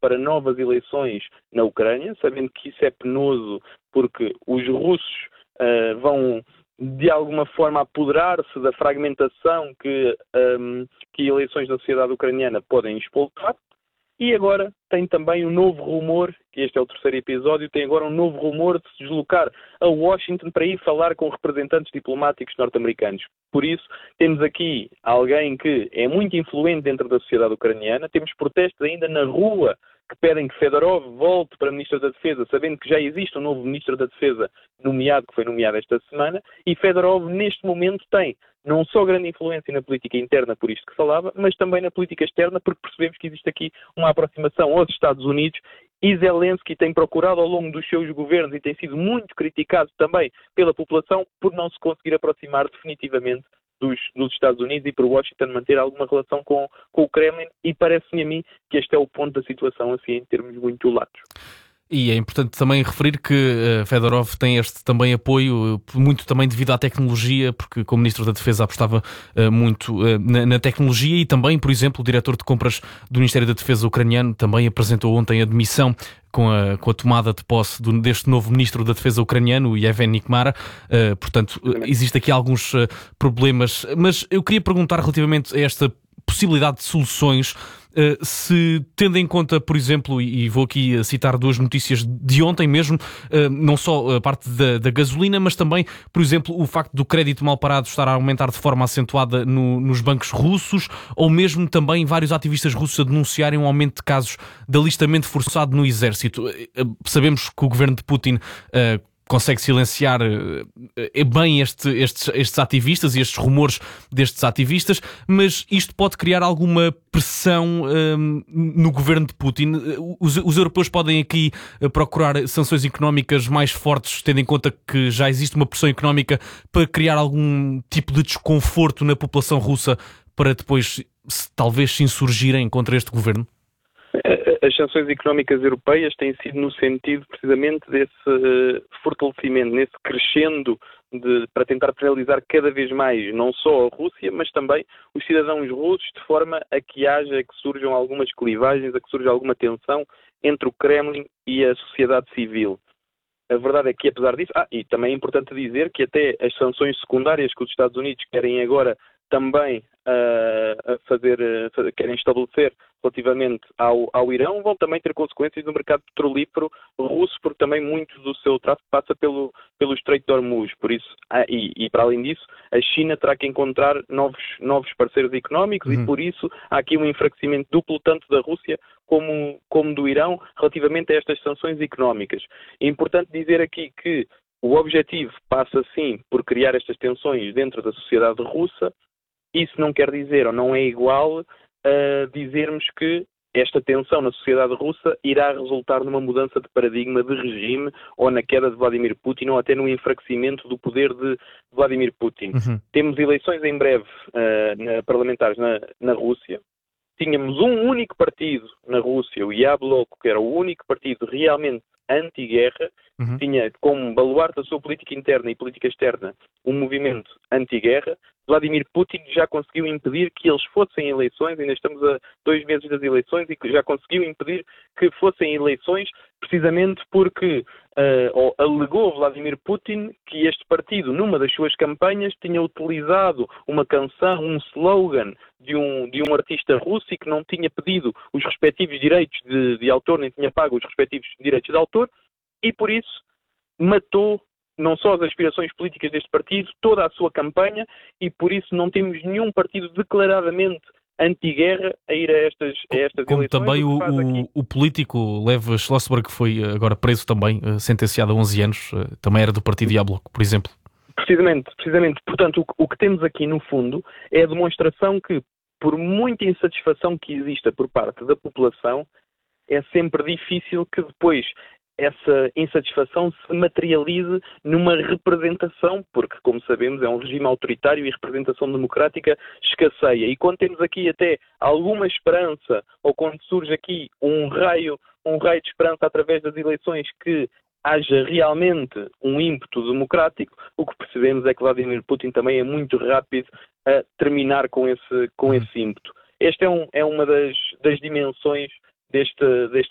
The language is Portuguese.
para novas eleições na Ucrânia, sabendo que isso é penoso porque os russos vão de alguma forma apoderar-se da fragmentação que eleições na sociedade ucraniana podem explotar. E agora tem também um novo rumor, que este é o terceiro episódio, tem agora um novo rumor de se deslocar a Washington para ir falar com representantes diplomáticos norte-americanos. Por isso, temos aqui alguém que é muito influente dentro da sociedade ucraniana, temos protestos ainda na rua que pedem que Fedorov volte para Ministro da Defesa, sabendo que já existe um novo Ministro da Defesa que foi nomeado esta semana, e Fedorov neste momento tem não só grande influência na política interna, por isto que falava, mas também na política externa, porque percebemos que existe aqui uma aproximação aos Estados Unidos, e Zelensky tem procurado ao longo dos seus governos e tem sido muito criticado também pela população por não se conseguir aproximar definitivamente dos Estados Unidos e por Washington manter alguma relação com o Kremlin, e parece-me a mim que este é o ponto da situação assim em termos muito latos. E é importante também referir que Fedorov tem este também apoio, muito também devido à tecnologia, porque como Ministro da Defesa apostava muito na tecnologia, e também, por exemplo, o diretor de compras do Ministério da Defesa ucraniano também apresentou ontem a demissão com a tomada de posse deste novo Ministro da Defesa ucraniano, o Yevhen Nikmara. Portanto, existe aqui alguns problemas, mas eu queria perguntar relativamente a esta possibilidade de soluções, se tendo em conta, por exemplo, e vou aqui citar duas notícias de ontem mesmo, não só a parte da gasolina, mas também, por exemplo, o facto do crédito mal parado estar a aumentar de forma acentuada nos bancos russos, ou mesmo também vários ativistas russos a denunciarem um aumento de casos de alistamento forçado no exército. Sabemos que o governo de Putin consegue silenciar bem estes ativistas e estes rumores destes ativistas, mas isto pode criar alguma pressão no governo de Putin. Os europeus podem aqui procurar sanções económicas mais fortes, tendo em conta que já existe uma pressão económica, para criar algum tipo de desconforto na população russa, para depois talvez se insurgirem contra este governo? As sanções económicas europeias têm sido no sentido precisamente desse fortalecimento, nesse crescendo para tentar penalizar cada vez mais não só a Rússia, mas também os cidadãos russos, de forma a que surjam algumas clivagens, a que surja alguma tensão entre o Kremlin e a sociedade civil. A verdade é que, apesar disso, e também é importante dizer que até as sanções secundárias que os Estados Unidos querem agora também querem estabelecer relativamente ao Irão, vão também ter consequências no mercado petrolífero russo, porque também muito do seu tráfego passa pelo Estreito de Hormuz. Por isso, e para além disso, a China terá que encontrar novos parceiros económicos, e por isso há aqui um enfraquecimento duplo, tanto da Rússia como do Irão, relativamente a estas sanções económicas. É importante dizer aqui que o objetivo passa, sim, por criar estas tensões dentro da sociedade russa. Isso não quer dizer, ou não é igual a dizermos que esta tensão na sociedade russa irá resultar numa mudança de paradigma de regime, ou na queda de Vladimir Putin, ou até no enfraquecimento do poder de Vladimir Putin. Temos eleições em breve parlamentares na Rússia. Tínhamos um único partido na Rússia, o Yablok, que era o único partido realmente anti-guerra, tinha como baluarte da sua política interna e política externa um movimento anti-guerra. Vladimir Putin já conseguiu impedir que eles fossem eleições, ainda estamos a 2 meses das eleições, e que já conseguiu impedir que fossem eleições, precisamente porque alegou Vladimir Putin que este partido, numa das suas campanhas, tinha utilizado uma canção, um slogan de um artista russo, e que não tinha pedido os respectivos direitos de autor, nem tinha pago os respectivos direitos de autor, e por isso matou não só as aspirações políticas deste partido, toda a sua campanha, e por isso não temos nenhum partido declaradamente anti-guerra a ir a estas como eleições. Também o político Lev Schlossberg, que foi agora preso também, sentenciado a 11 anos, também era do partido Yablok, por exemplo. Precisamente. Portanto, o que temos aqui, no fundo, é a demonstração que, por muita insatisfação que exista por parte da população, é sempre difícil que depois essa insatisfação se materialize numa representação, porque, como sabemos, é um regime autoritário e a representação democrática escasseia. E quando temos aqui até alguma esperança, ou quando surge aqui um raio de esperança através das eleições, que haja realmente um ímpeto democrático, o que percebemos é que Vladimir Putin também é muito rápido a terminar com esse ímpeto. Esta é uma das dimensões deste